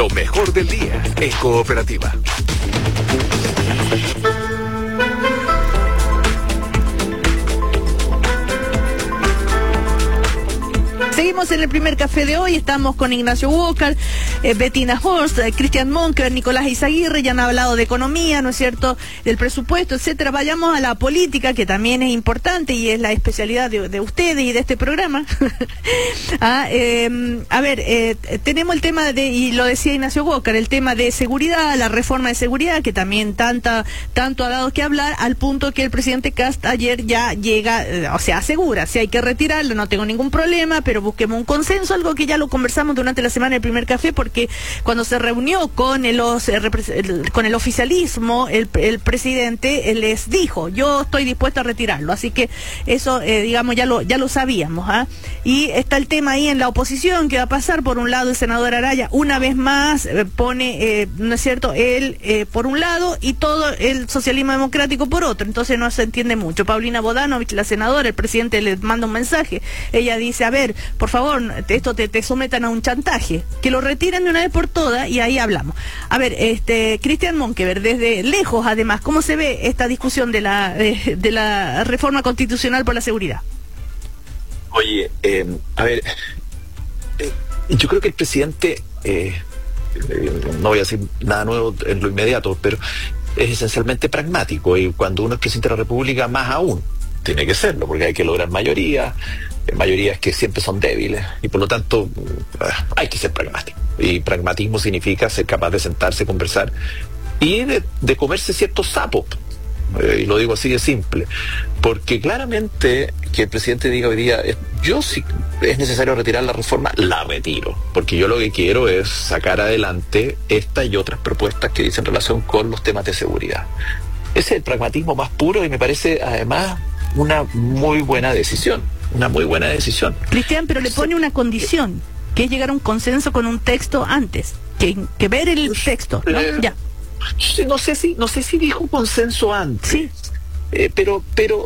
Lo mejor del día en Cooperativa. Seguimos en el primer café de hoy, estamos con Ignacio Walker, Bettina Horst, Cristian Monker, Nicolás Izaguirre, ya han hablado de economía, ¿no es cierto?, del presupuesto, etcétera. Vayamos a la política, que también es importante y es la especialidad de ustedes y de este programa. Tenemos el tema y lo decía Ignacio Walker, el tema de seguridad, la reforma de seguridad, que también tanto ha dado que hablar, al punto que el presidente Kast ayer ya llega, asegura, si hay que retirarlo, no tengo ningún problema, pero busquemos un consenso, algo que ya lo conversamos durante la semana en el primer café, porque cuando se reunió con el oficialismo, el presidente les dijo, yo estoy dispuesto a retirarlo, así que eso, ya lo sabíamos, Y está el tema ahí en la oposición, que va a pasar. Por un lado, el senador Araya, una vez más, pone, ¿no es cierto?, él por un lado y todo el socialismo democrático por otro, entonces no se entiende mucho. Paulina Bodanovich, la senadora, el presidente le manda un mensaje, ella dice, a ver, por favor, esto te sometan a un chantaje, que lo retiren de una vez por todas y ahí hablamos. A ver, Cristian Monkever, desde lejos además, ¿cómo se ve esta discusión de la reforma constitucional por la seguridad? Oye, yo creo que el presidente, no voy a decir nada nuevo en lo inmediato, pero es esencialmente pragmático, y cuando uno es presidente de la República, más aún tiene que serlo, porque hay que lograr mayorías que siempre son débiles, y por lo tanto hay que ser pragmático, y pragmatismo significa ser capaz de sentarse, conversar y de comerse ciertos sapos, y lo digo así de simple, porque claramente que el presidente diga hoy día, yo, si es necesario retirar la reforma, la retiro, porque yo lo que quiero es sacar adelante esta y otras propuestas que dicen relación con los temas de seguridad. Ese es el pragmatismo más puro, y me parece además una muy buena decisión. Cristian, pero le pone una condición, que es llegar a un consenso con un texto antes, que ver el texto, ¿no? Ya. No sé si dijo consenso antes. Sí. Pero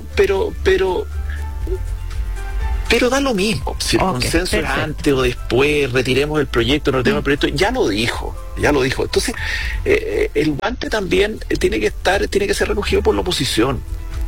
da lo mismo. Si el consenso es antes o después, retiremos el proyecto, no retiremos el proyecto, ya lo dijo. Entonces, el guante también tiene que ser recogido por la oposición.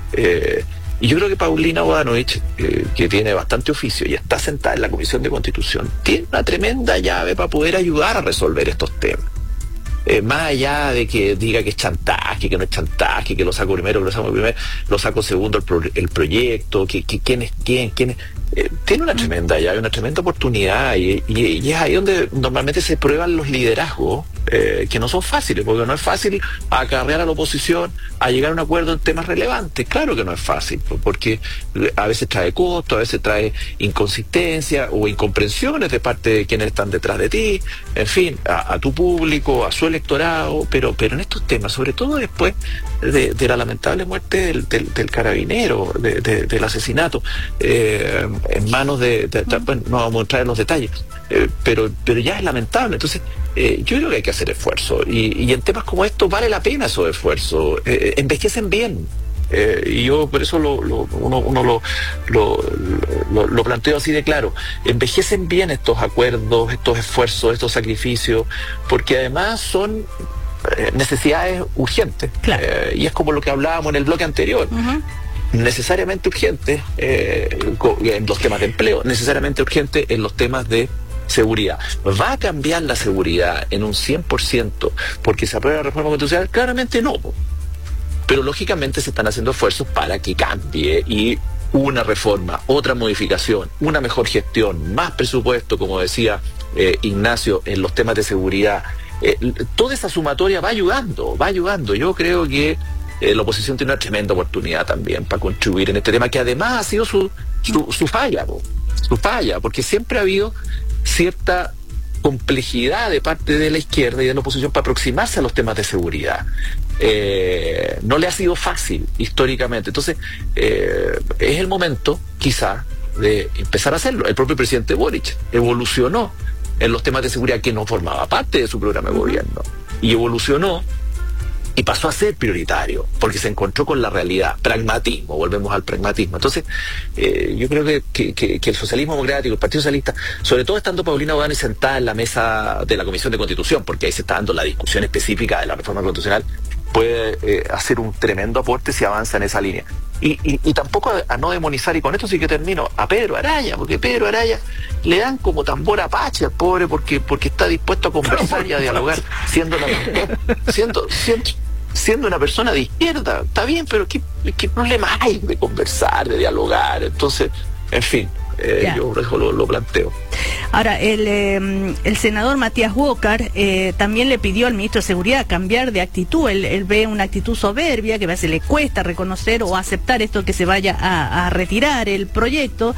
Y yo creo que Paulina Bodanovich, que tiene bastante oficio y está sentada en la Comisión de Constitución, tiene una tremenda llave para poder ayudar a resolver estos temas. Más allá de que diga que es chantaje, que no es chantaje, que lo saco primero, lo saco segundo el proyecto, quién es quién es. Tiene una tremenda llave, una tremenda oportunidad, y es ahí donde normalmente se prueban los liderazgos, que no son fáciles, porque no es fácil acarrear a la oposición a llegar a un acuerdo en temas relevantes. Claro que no es fácil, porque a veces trae costo, a veces trae inconsistencia o incomprensiones de parte de quienes están detrás de ti, en fin, a tu público, a su electorado, pero en estos temas, sobre todo después de la lamentable muerte del carabinero, del asesinato, en manos bueno, no vamos a entrar en los detalles, pero ya es lamentable. Entonces, yo creo que hay que hacer esfuerzo, y en temas como estos vale la pena esos esfuerzos, envejecen bien. Y yo por eso uno lo planteo así de claro. Envejecen bien estos acuerdos, estos esfuerzos, estos sacrificios, porque además son necesidades urgentes. Claro. Y es como lo que hablábamos en el bloque anterior. Necesariamente urgentes en los temas de empleo, necesariamente urgentes en los temas de seguridad. ¿Va a cambiar la seguridad en un 100% porque se aprueba la reforma constitucional? Claramente no. Pero lógicamente se están haciendo esfuerzos para que cambie, y una reforma, otra modificación, una mejor gestión, más presupuesto, como decía Ignacio, en los temas de seguridad. Toda esa sumatoria va ayudando. Yo creo que la oposición tiene una tremenda oportunidad también para contribuir en este tema, que además ha sido su falla, porque siempre ha habido cierta complejidad de parte de la izquierda y de la oposición para aproximarse a los temas de seguridad. No le ha sido fácil históricamente. Entonces, es el momento, quizá, de empezar a hacerlo. El propio presidente Boric evolucionó en los temas de seguridad, que no formaba parte de su programa de gobierno, y evolucionó y pasó a ser prioritario, porque se encontró con la realidad, pragmatismo, volvemos al pragmatismo. Entonces, yo creo que el socialismo democrático, el Partido Socialista, sobre todo estando Paulina O'Donnell sentada en la mesa de la Comisión de Constitución, porque ahí se está dando la discusión específica de la reforma constitucional, puede hacer un tremendo aporte si avanza en esa línea. Y tampoco a no demonizar, y con esto sí que termino, a Pedro Araya, porque Pedro Araya le dan como tambor apache al pobre porque está dispuesto a conversar y a dialogar, siendo una persona de izquierda. Está bien, pero ¿qué problema hay de conversar, de dialogar? Entonces, en fin, yo por eso lo planteo. Ahora, el senador Matías Walker también le pidió al ministro de Seguridad cambiar de actitud. Él ve una actitud soberbia, que a veces le cuesta reconocer o aceptar esto, que se vaya a retirar el proyecto.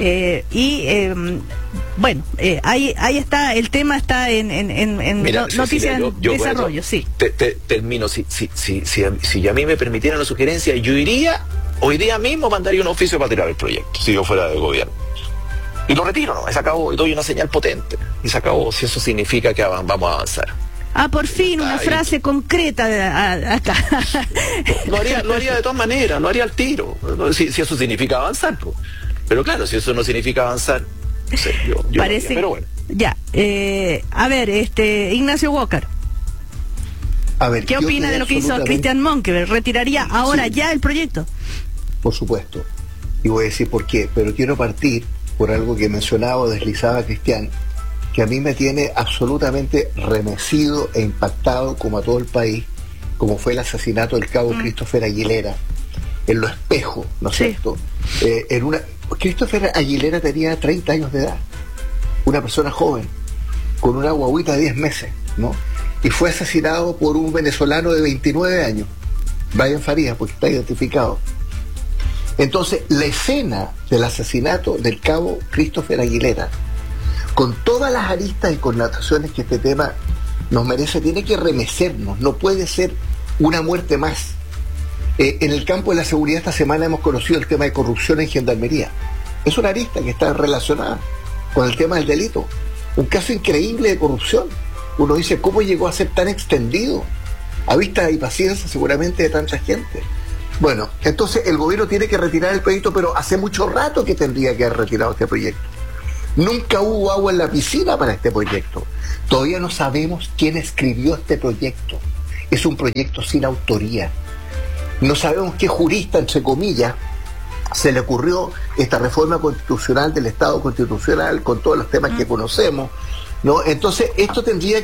Bueno, ahí está, el tema está en Mira, noticias en desarrollo, sí. Termino, si a mí me permitieran la sugerencia, yo iría, hoy día mismo mandaría un oficio para tirar el proyecto, si yo fuera del gobierno. Y lo retiro, ¿no? Se acabó, y doy una señal potente. Y se acabó, si eso significa que vamos a avanzar. Por fin, una frase concreta acá. Lo haría de todas maneras, lo haría al tiro, si eso significa avanzar, pues. Pero claro, si eso no significa avanzar, no sé, yo parece, pero bueno. Ya, a ver, Ignacio Walker. A ver, ¿qué opina de lo que hizo Cristian Monke? ¿Retiraría ahora ya el proyecto? Por supuesto. Y voy a decir por qué, pero quiero partir por algo que mencionaba o deslizaba Cristian, que a mí me tiene absolutamente remecido e impactado, como a todo el país, como fue el asesinato del cabo Christopher Aguilera, en Lo Espejo, ¿no es cierto? Christopher Aguilera tenía 30 años de edad, una persona joven, con una guaguita de 10 meses, ¿no? Y fue asesinado por un venezolano de 29 años, Brian Farías, porque está identificado. Entonces, la escena del asesinato del cabo Christopher Aguilera, con todas las aristas y connotaciones que este tema nos merece, tiene que remecernos, no puede ser una muerte más. En el campo de la seguridad esta semana hemos conocido el tema de corrupción en Gendarmería. Es una arista que está relacionada con el tema del delito. Un caso increíble de corrupción. Uno dice, ¿cómo llegó a ser tan extendido? A vista y paciencia seguramente de tanta gente. Bueno, entonces el gobierno tiene que retirar el proyecto, pero hace mucho rato que tendría que haber retirado este proyecto. Nunca hubo agua en la piscina para este proyecto. Todavía no sabemos quién escribió este proyecto. Es un proyecto sin autoría. No sabemos qué jurista, entre comillas, se le ocurrió esta reforma constitucional del Estado constitucional con todos los temas que conocemos, ¿no? Entonces esto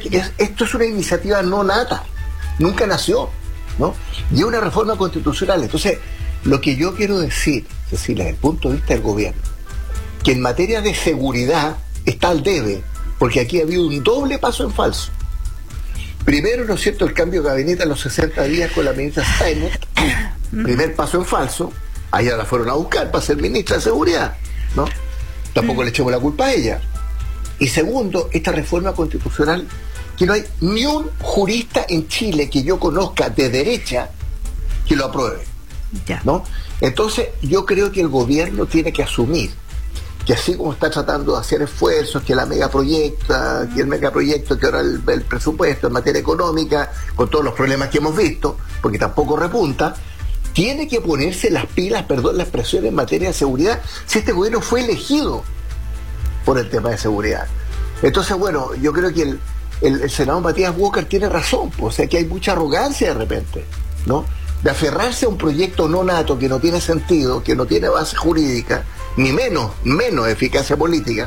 es una iniciativa no nata, nunca nació, ¿no? Y es una reforma constitucional. Entonces, lo que yo quiero decir, Cecilia, desde el punto de vista del gobierno, que en materia de seguridad está al debe, porque aquí ha habido un doble paso en falso. Primero, ¿no es cierto?, el cambio de gabinete a los 60 días con la ministra Steiner, primer paso en falso, allá la fueron a buscar para ser ministra de Seguridad, ¿no? Tampoco le echemos la culpa a ella. Y segundo, esta reforma constitucional, que no hay ni un jurista en Chile que yo conozca de derecha que lo apruebe, ¿no? Entonces yo creo que el gobierno tiene que asumir que así como está tratando de hacer esfuerzos, que el megaproyecto, que ahora el presupuesto en materia económica, con todos los problemas que hemos visto, porque tampoco repunta, tiene que ponerse las pilas, perdón la expresión, en materia de seguridad, si este gobierno fue elegido por el tema de seguridad. Entonces, bueno, yo creo que el senador Matías Walker tiene razón, pues, o sea que hay mucha arrogancia de repente, ¿no? De aferrarse a un proyecto no nato que no tiene sentido, que no tiene base jurídica, ni menos eficacia política.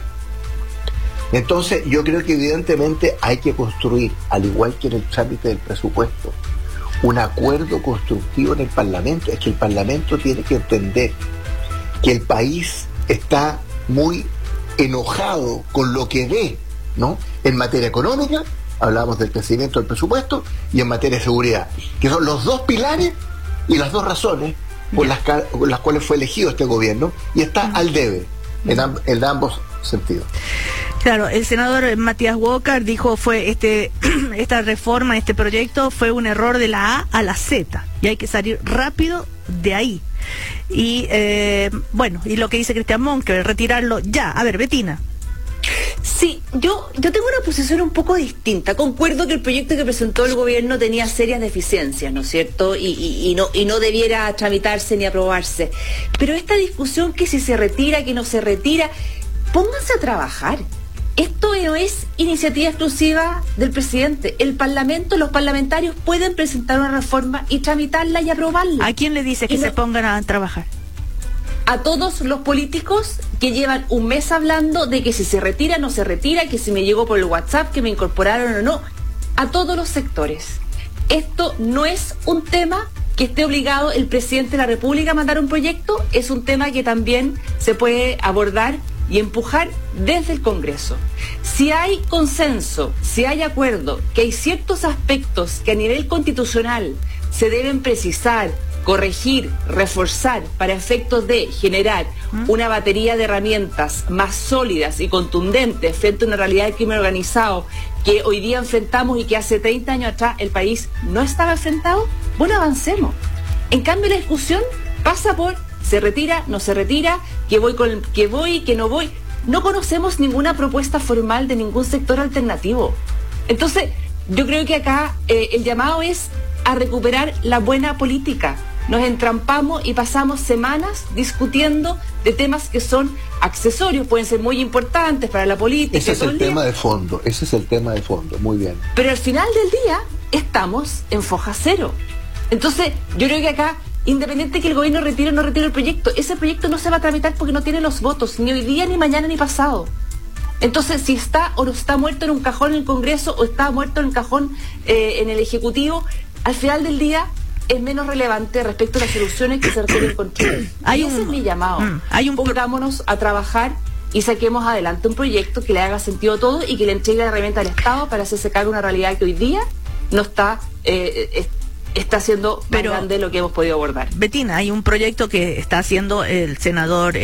Entonces yo creo que evidentemente hay que construir, al igual que en el trámite del presupuesto, un acuerdo constructivo en el Parlamento. Es que el Parlamento tiene que entender que el país está muy enojado con lo que ve, ¿no? En materia económica, hablábamos del crecimiento del presupuesto, y en materia de seguridad, que son los dos pilares y las dos razones por las cuales fue elegido este gobierno, y está al debe en ambos sentidos. Claro, el senador Matías Walker dijo esta reforma, este proyecto fue un error de la A a la Z y hay que salir rápido de ahí. Y bueno, y lo que dice Cristian Monke, retirarlo ya. A ver, Betina. Sí, yo tengo una posición un poco distinta. Concuerdo que el proyecto que presentó el gobierno tenía serias deficiencias, ¿no es cierto? Y no debiera tramitarse ni aprobarse. Pero esta discusión que si se retira, que no se retira, pónganse a trabajar. Esto no es iniciativa exclusiva del presidente. El Parlamento, los parlamentarios pueden presentar una reforma y tramitarla y aprobarla. ¿A quién le dice que se pongan a trabajar? A todos los políticos que llevan un mes hablando de que si se retira, no se retira, que si me llegó por el WhatsApp, que me incorporaron o no. A todos los sectores. Esto no es un tema que esté obligado el presidente de la República a mandar un proyecto, es un tema que también se puede abordar y empujar desde el Congreso. Si hay consenso, si hay acuerdo, que hay ciertos aspectos que a nivel constitucional se deben precisar, corregir, reforzar para efectos de generar una batería de herramientas más sólidas y contundentes frente a una realidad de crimen organizado que hoy día enfrentamos y que hace 30 años atrás el país no estaba enfrentado, bueno, avancemos. En cambio, la discusión pasa por se retira, no se retira, que voy, que no voy. No conocemos ninguna propuesta formal de ningún sector alternativo. Entonces, yo creo que acá el llamado es a recuperar la buena política. Nos entrampamos y pasamos semanas discutiendo de temas que son accesorios, pueden ser muy importantes para la política. Ese es el tema de fondo, muy bien. Pero al final del día estamos en foja cero. Entonces, yo creo que acá, independiente que el gobierno retire o no retire el proyecto, ese proyecto no se va a tramitar porque no tiene los votos, ni hoy día, ni mañana, ni pasado. Entonces, si está o no está muerto en un cajón en el Congreso o está muerto en un cajón en el Ejecutivo, al final del día es menos relevante respecto a las soluciones que se requieren encontrar. Ese es mi llamado. Pongámonos a trabajar y saquemos adelante un proyecto que le haga sentido a todo y que le entregue la herramienta al Estado para hacerse cargo de una realidad que hoy día no está siendo más grande de lo que hemos podido abordar. Bettina, hay un proyecto que está haciendo el senador,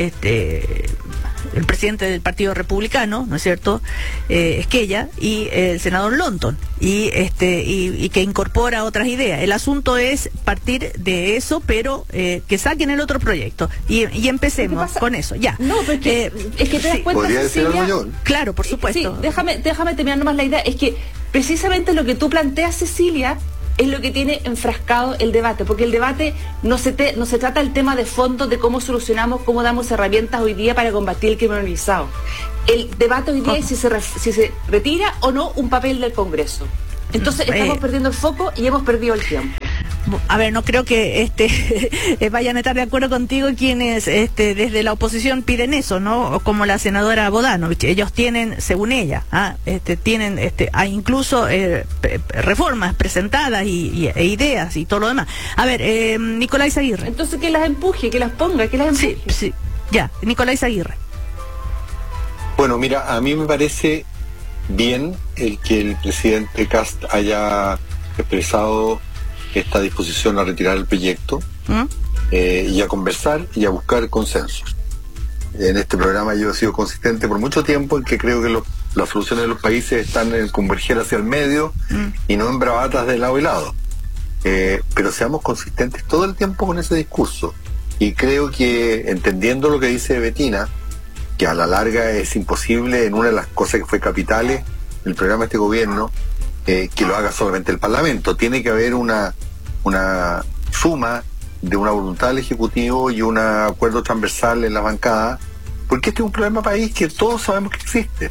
el presidente del Partido Republicano, ¿no es cierto?, Esquella, y el senador Longton, y que incorpora otras ideas. El asunto es partir de eso, pero que saquen el otro proyecto y empecemos con eso, ya. No, pero es que te das cuenta, ¿podría decir algo yo? Claro, por supuesto. Sí, déjame terminar nomás la idea. Es que precisamente lo que tú planteas, Cecilia, es lo que tiene enfrascado el debate, porque el debate no se trata del tema de fondo de cómo solucionamos, cómo damos herramientas hoy día para combatir el crimen organizado. El debate hoy día es si se retira o no un papel del Congreso. Entonces estamos perdiendo el foco y hemos perdido el tiempo. A ver, no creo que vayan a estar de acuerdo contigo quienes desde la oposición piden eso, ¿no? Como la senadora Bodanovich. Ellos tienen, según ella, hay incluso reformas presentadas e ideas y todo lo demás. A ver, Nicolás Aguirre. Entonces que las empuje, que las ponga, que las empuje. Sí, ya, Nicolás Aguirre. Bueno, mira, a mí me parece bien el que el presidente Kast haya expresado esta disposición a retirar el proyecto y a conversar y a buscar consensos. En este programa yo he sido consistente por mucho tiempo en que creo que las soluciones de los países están en converger hacia el medio y no en bravatas de lado y lado. Pero seamos consistentes todo el tiempo con ese discurso. Y creo que, entendiendo lo que dice Bettina, que a la larga es imposible en una de las cosas que fue capitales el programa de este gobierno, que lo haga solamente el Parlamento. Tiene que haber una suma de una voluntad del Ejecutivo y un acuerdo transversal en la bancada, porque este es un problema país que todos sabemos que existe.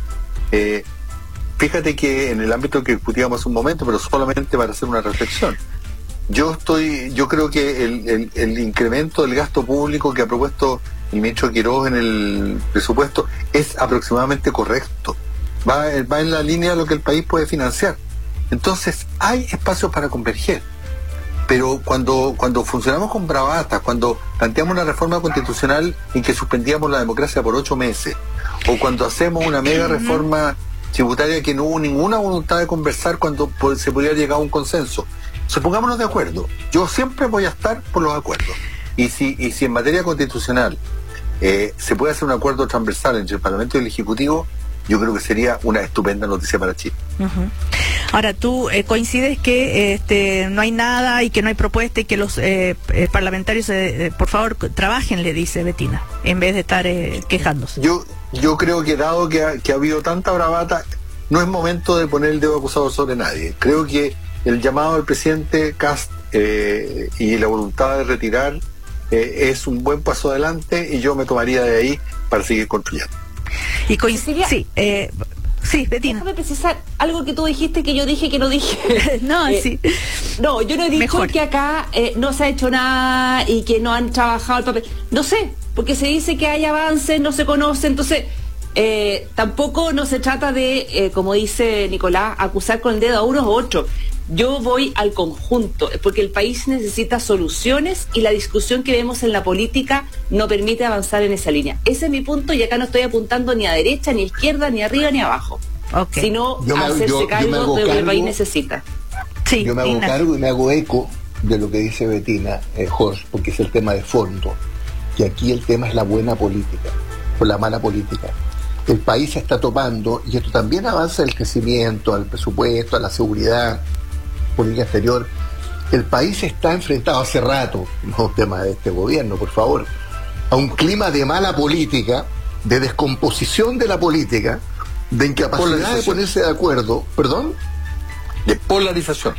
Fíjate que en el ámbito que discutíamos hace un momento, pero solamente para hacer una reflexión, yo creo que el incremento del gasto público que ha propuesto el ministro Quiroz en el presupuesto es aproximadamente correcto. Va en la línea de lo que el país puede financiar. Entonces, hay espacios para converger. Pero cuando funcionamos con bravatas, cuando planteamos una reforma constitucional en que suspendíamos la democracia por 8 meses, o cuando hacemos una mega reforma tributaria que no hubo ninguna voluntad de conversar cuando se podría llegar a un consenso, pongámonos de acuerdo. Yo siempre voy a estar por los acuerdos. Y si en materia constitucional se puede hacer un acuerdo transversal entre el Parlamento y el Ejecutivo, yo creo que sería una estupenda noticia para Chile. Ahora, ¿tú coincides que no hay nada y que no hay propuesta y que los parlamentarios, por favor, trabajen, le dice Bettina, en vez de estar quejándose? Yo creo que dado que ha habido tanta bravata, no es momento de poner el dedo acusador sobre nadie. Creo que el llamado del presidente Kast y la voluntad de retirar es un buen paso adelante, y yo me tomaría de ahí para seguir construyendo. Y coincidiría... Sí, Bettina. Déjame precisar algo que tú dijiste que yo dije que no dije. Sí. No, yo no he dicho que acá no se ha hecho nada y que no han trabajado el papel. No sé, porque se dice que hay avances, no se conoce, entonces tampoco no se trata de, como dice Nicolás, acusar con el dedo a unos u otros. Yo voy al conjunto, porque el país necesita soluciones y la discusión que vemos en la política no permite avanzar en esa línea. Ese es mi punto, y acá no estoy apuntando ni a derecha, ni a izquierda, ni arriba, ni abajo. Sino hacerse cargo de lo que el país necesita. Sí, yo me hago cargo y me hago eco de lo que dice Bettina, Jorge, porque es el tema de fondo. Que aquí el tema es la buena política, o la mala política. El país se está topando, y esto también avanza el crecimiento, al presupuesto, a la seguridad, política exterior. El país está enfrentado hace rato, no es tema de este gobierno, por favor, a un clima de mala política, de descomposición de la política, de incapacidad de ponerse de acuerdo, de polarización,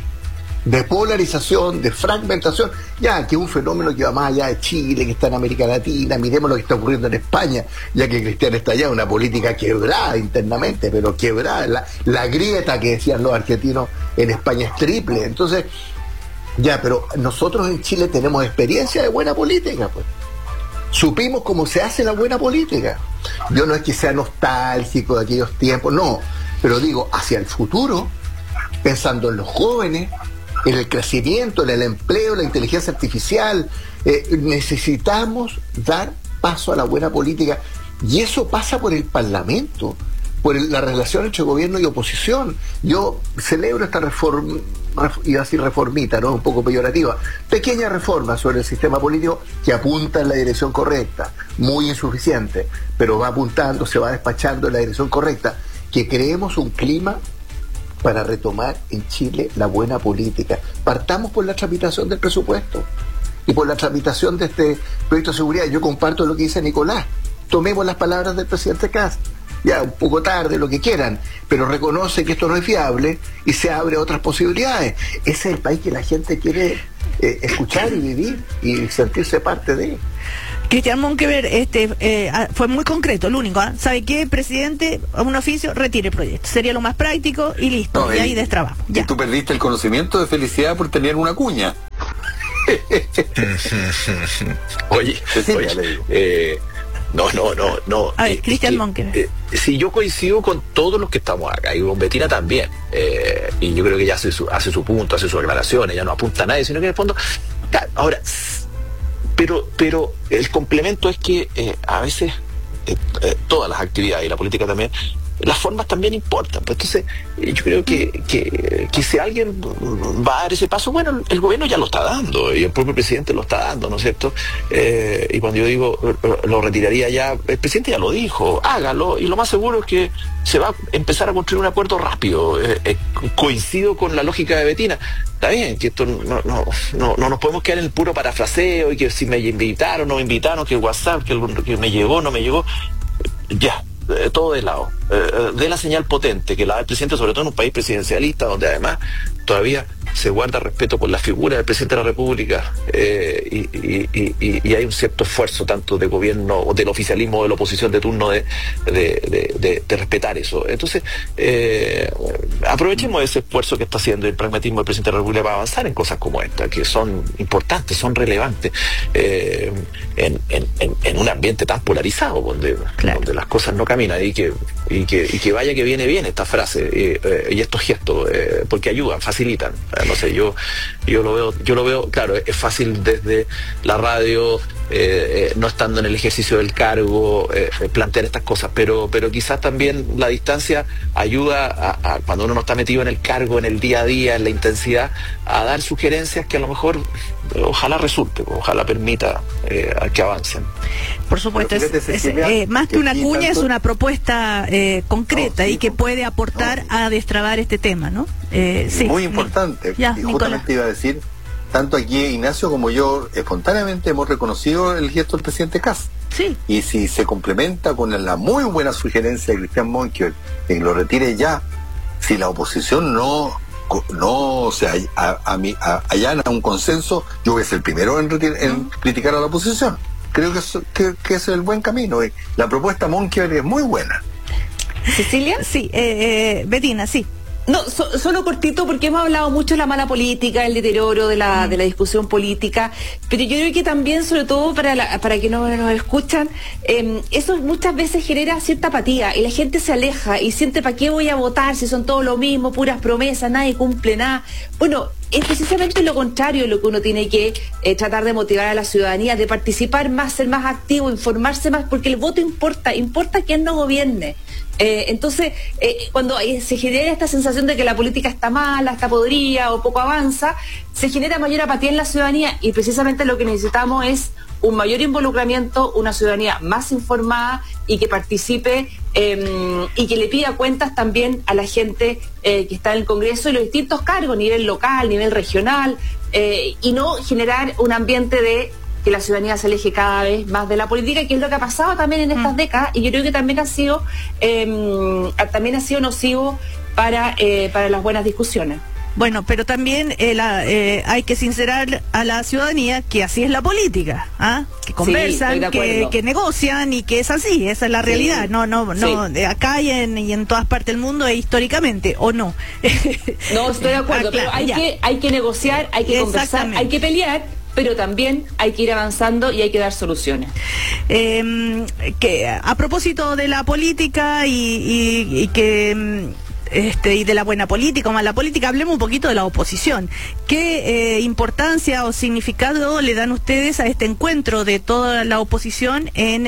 de fragmentación, ya que es un fenómeno que va más allá de Chile, que está en América Latina. Miremos lo que está ocurriendo en España, ya que Cristian está allá, una política quebrada internamente, pero quebrada, la grieta que decían los argentinos en España es triple. Entonces, pero nosotros en Chile tenemos experiencia de buena política, pues. Supimos cómo se hace la buena política. Yo no es que sea nostálgico de aquellos tiempos, no, pero digo, hacia el futuro, pensando en los jóvenes, en el crecimiento, en el empleo, la inteligencia artificial, necesitamos dar paso a la buena política, y eso pasa por el Parlamento, por la relación entre gobierno y oposición. Yo celebro esta reforma, y así reformita, ¿no? Un poco peyorativa, pequeña reforma sobre el sistema político que apunta en la dirección correcta, muy insuficiente, pero va apuntando, se va despachando en la dirección correcta, que creemos un clima para retomar en Chile la buena política. Partamos por la tramitación del presupuesto y por la tramitación de este proyecto de seguridad. Yo comparto lo que dice Nicolás. Tomemos las palabras del presidente Kast, ya un poco tarde, lo que quieran, pero reconoce que esto no es fiable y se abre otras posibilidades. Ese es el país que la gente quiere escuchar y vivir y sentirse parte de. Cristian Monkeberg fue muy concreto, el único. ¿Sabe qué, presidente? Un oficio, retire el proyecto. Sería lo más práctico y listo. Y ahí destrabajo. Y tú perdiste el conocimiento de felicidad por tener una cuña. Oye, no. A ver, Cristian Monkeberg. Si yo coincido con todos los que estamos acá, y con Bettina también, y yo creo que ella hace su punto, hace sus aclaraciones, ella no apunta a nadie, sino que en el fondo, claro, ahora, pero el complemento es que a veces todas las actividades y la política también, las formas también importan. Pues entonces yo creo que si alguien va a dar ese paso, bueno, el gobierno ya lo está dando y el propio presidente lo está dando, ¿no es cierto? Y cuando yo digo lo retiraría ya, el presidente ya lo dijo, hágalo, y lo más seguro es que se va a empezar a construir un acuerdo rápido. Coincido con la lógica de Bettina. Está bien, que esto no nos podemos quedar en el puro parafraseo y que si me invitaron, no me invitaron, que el WhatsApp, que me llegó, no me llegó. Ya, todo de lado. De la señal potente que la da el presidente, sobre todo en un país presidencialista, donde además todavía se guarda respeto por la figura del presidente de la República, y hay un cierto esfuerzo tanto de gobierno, del oficialismo o de la oposición de turno de respetar eso. Entonces, aprovechemos ese esfuerzo que está haciendo el pragmatismo del presidente de la República para avanzar en cosas como esta, que son importantes, son relevantes, en un ambiente tan polarizado, donde las cosas no caminan, y que vaya que viene bien esta frase y estos gestos, porque ayudan, facilitan. No sé, yo lo veo, claro, es fácil desde la radio no estando en el ejercicio del cargo, plantear estas cosas, pero quizás también la distancia ayuda a cuando uno no está metido en el cargo, en el día a día, en la intensidad, a dar sugerencias que a lo mejor ojalá resulte, ojalá permita que avancen. Por supuesto, más que una cuña, es una propuesta concreta y que puede aportar a destrabar este tema, ¿no? Sí, muy importante. Ya, y justamente iba a decir, tanto aquí Ignacio como yo espontáneamente hemos reconocido el gesto del presidente Kast. Sí. Y si se complementa con la muy buena sugerencia de Cristian Monkeberg de que lo retire ya, si la oposición no se allana un consenso, yo voy a ser el primero en criticar a la oposición. Creo que es el buen camino. La propuesta Monkeberg es muy buena. ¿Cecilia? Sí, Bettina, sí. No, solo cortito, porque hemos hablado mucho de la mala política, el deterioro de la discusión política, pero yo creo que también, sobre todo para que no nos escuchan, eso muchas veces genera cierta apatía y la gente se aleja y siente, ¿para qué voy a votar si son todo lo mismo, puras promesas, nadie cumple nada? Bueno, es precisamente lo contrario de lo que uno tiene que tratar de motivar a la ciudadanía, de participar más, ser más activo, informarse más, porque el voto importa quién no gobierne. Entonces, cuando se genera esta sensación de que la política está mala, está podrida o poco avanza, se genera mayor apatía en la ciudadanía y precisamente lo que necesitamos es un mayor involucramiento, una ciudadanía más informada y que participe y que le pida cuentas también a la gente que está en el Congreso y los distintos cargos, nivel local, nivel regional, y no generar un ambiente de que la ciudadanía se aleje cada vez más de la política, que es lo que ha pasado también en estas décadas, y yo creo que también ha sido nocivo para las buenas discusiones. Bueno, pero también hay que sincerar a la ciudadanía que así es la política, que conversan, sí, que negocian y que es así, esa es la realidad. Sí. No, sí. Acá y en todas partes del mundo e históricamente, ¿o no? No, estoy de acuerdo, pero hay que negociar, hay que conversar, hay que pelear, pero también hay que ir avanzando y hay que dar soluciones. Que a propósito de la política y de la buena política o mala política, hablemos un poquito de la oposición. ¿Qué importancia o significado le dan ustedes a este encuentro de toda la oposición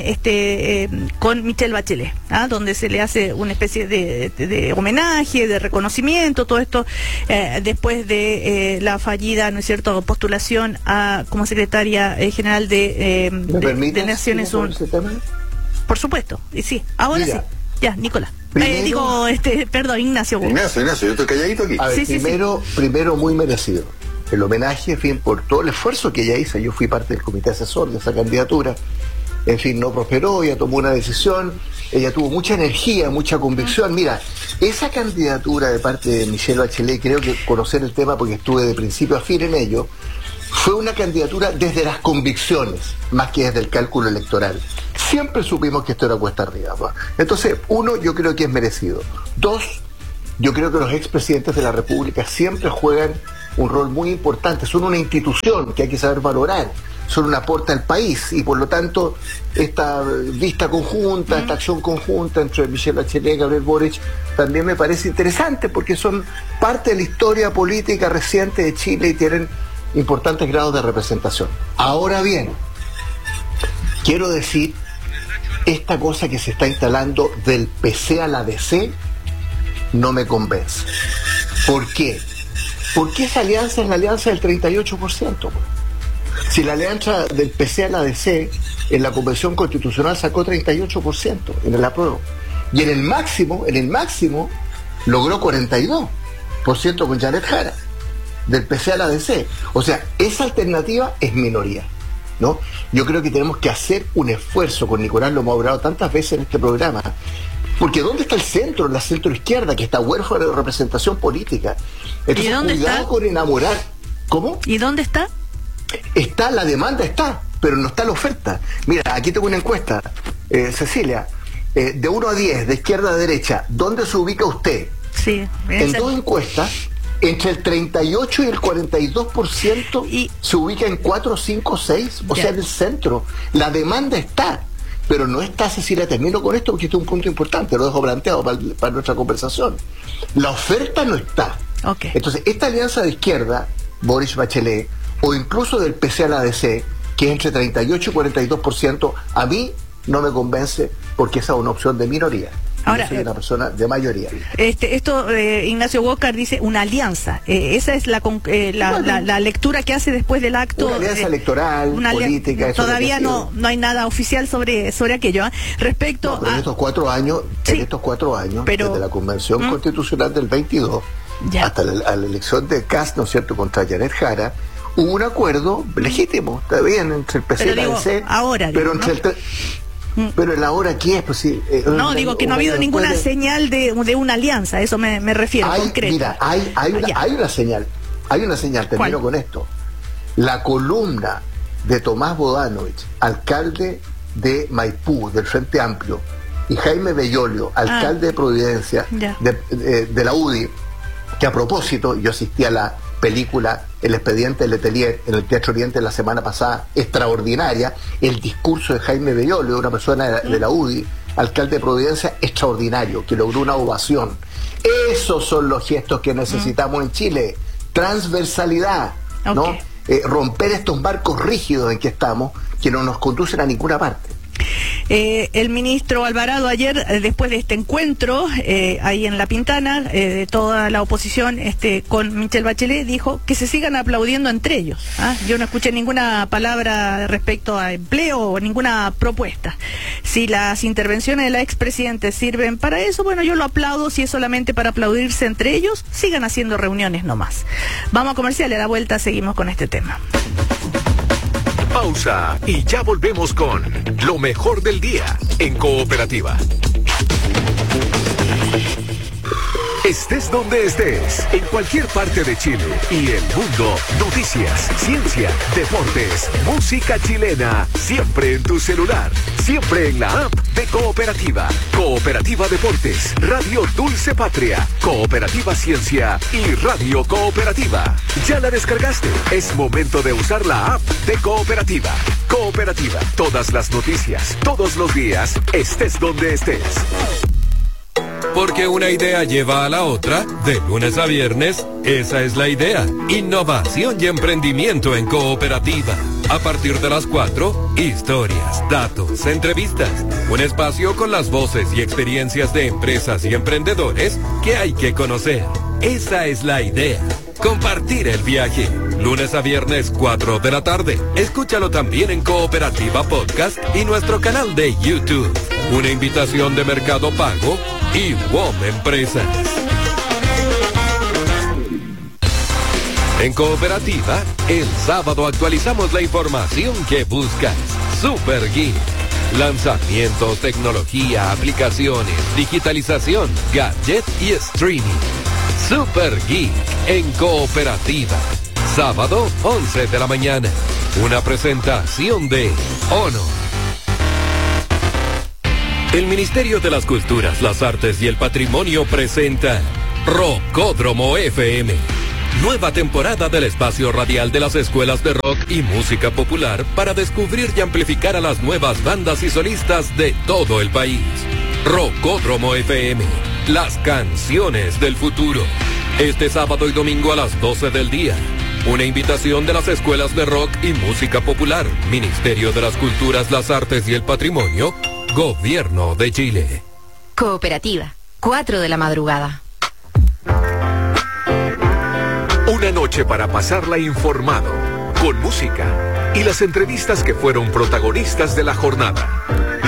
con Michelle Bachelet, donde se le hace una especie de homenaje, de reconocimiento, todo esto después de la fallida, ¿no es cierto?, postulación como secretaria general de Naciones Unidas? Por supuesto, y sí, ahora Mira, sí. Ya, Nicolás. Perdón, Ignacio, yo estoy calladito aquí. A ver, primero muy merecido. El homenaje, en fin, por todo el esfuerzo que ella hizo. Yo fui parte del comité asesor de esa candidatura. En fin, no prosperó, ella tomó una decisión, ella tuvo mucha energía, mucha convicción. Mira, esa candidatura de parte de Michelle Bachelet, creo que conocer el tema porque estuve de principio a fin en ello, fue una candidatura desde las convicciones, más que desde el cálculo electoral. Siempre supimos que esto era cuesta arriba. Entonces, uno, yo creo que es merecido. Dos, yo creo que los expresidentes de la República siempre juegan un rol muy importante. Son una institución que hay que saber valorar. Son un aporte al país y, por lo tanto, esta vista conjunta, esta acción conjunta entre Michelle Bachelet y Gabriel Boric también me parece interesante porque son parte de la historia política reciente de Chile y tienen importantes grados de representación. Ahora bien, quiero decir, esta cosa que se está instalando del PC a la DC no me convence. ¿Por qué? Porque esa alianza es la alianza del 38%. Si la alianza del PC a la DC en la Convención Constitucional sacó 38% en el apruebo, y en el máximo logró 42% con Janet Jara, del PC a la DC. O sea, esa alternativa es minoría, ¿no? Yo creo que tenemos que hacer un esfuerzo, con Nicolás lo hemos hablado tantas veces en este programa, porque ¿dónde está el centro? La centro izquierda, que está huérfana de representación política. Entonces, ¿y dónde cuidado está? Con enamorar. ¿Cómo? ¿Y dónde está? Está, la demanda está, pero no está la oferta. Mira, aquí tengo una encuesta, Cecilia, de 1 a 10, de izquierda a derecha, ¿dónde se ubica usted? Sí. En dos encuestas, entre el 38 y el 42% se ubica en 4, 5, 6, o sea, en el centro. La demanda está, pero no está, Cecilia, termino con esto porque este es un punto importante, lo dejo planteado para nuestra conversación. La oferta no está. Okay. Entonces, esta alianza de izquierda, Boric Bachelet, o incluso del PC a la DC, que es entre 38 y 42%, a mí no me convence porque esa es una opción de minoría. Ahora, yo soy una persona de mayoría. Ignacio Walker dice una alianza. Esa es la lectura que hace después del acto. Una alianza electoral, política. Todavía no hay nada oficial sobre aquello. Respecto a... En estos 4 años, pero, desde la Convención Constitucional del 22 hasta la elección de Kast, ¿no es cierto?, contra Janet Jara, hubo un acuerdo legítimo, está bien, entre el PC y la DC. Pero el ahora, ¿qué es? Pues, sí, digo que no ha habido ninguna señal de una alianza, eso me refiero, concreto. Mira, hay una señal, termino con esto. La columna de Tomás Bodanovich, alcalde de Maipú, del Frente Amplio, y Jaime Bellolio, alcalde de Providencia, de la UDI, que a propósito, yo asistí a la película El expediente de Letelier en el Teatro Oriente la semana pasada, extraordinaria. El discurso de Jaime Bellolio, una persona de la UDI, alcalde de Providencia, extraordinario, que logró una ovación. Esos son los gestos que necesitamos en Chile. Transversalidad, ¿no? Romper estos marcos rígidos en que estamos, que no nos conducen a ninguna parte. El ministro Alvarado ayer, después de este encuentro ahí en La Pintana, de toda la oposición con Michelle Bachelet, dijo que se sigan aplaudiendo entre ellos. Yo no escuché ninguna palabra respecto a empleo o ninguna propuesta. Si las intervenciones de la expresidente sirven para eso, bueno, yo lo aplaudo. Si es solamente para aplaudirse entre ellos, sigan haciendo reuniones nomás. Vamos a comerciales, a la vuelta seguimos con este tema. Pausa y ya volvemos con lo mejor del día en Cooperativa. Estés donde estés, en cualquier parte de Chile y el mundo, noticias, ciencia, deportes, música chilena, siempre en tu celular, siempre en la app de Cooperativa. Cooperativa Deportes, Radio Dulce Patria, Cooperativa Ciencia y Radio Cooperativa. ¿Ya la descargaste? Es momento de usar la app de Cooperativa. Cooperativa, todas las noticias, todos los días, estés donde estés. Porque una idea lleva a la otra, de lunes a viernes, esa es la idea. Innovación y emprendimiento en Cooperativa. A partir de las 4, historias, datos, entrevistas. Un espacio con las voces y experiencias de empresas y emprendedores que hay que conocer. Esa es la idea. Compartir el viaje. Lunes a viernes, 4 de la tarde. Escúchalo también en Cooperativa Podcast y nuestro canal de YouTube. Una invitación de Mercado Pago y WOM Empresas. En Cooperativa, el sábado actualizamos la información que buscas. Super Geek. Lanzamientos, tecnología, aplicaciones, digitalización, gadget y streaming. Super Geek en Cooperativa. Sábado, 11 de la mañana. Una presentación de Honor. El Ministerio de las Culturas, las Artes y el Patrimonio presenta Rockódromo FM. Nueva temporada del espacio radial de las escuelas de rock y música popular para descubrir y amplificar a las nuevas bandas y solistas de todo el país. Rockódromo FM, las canciones del futuro. Este sábado y domingo a las 12 del día. Una invitación de las escuelas de rock y música popular, Ministerio de las Culturas, las Artes y el Patrimonio, Gobierno de Chile. Cooperativa, 4 de la madrugada. Una noche para pasarla informado, con música y las entrevistas que fueron protagonistas de la jornada.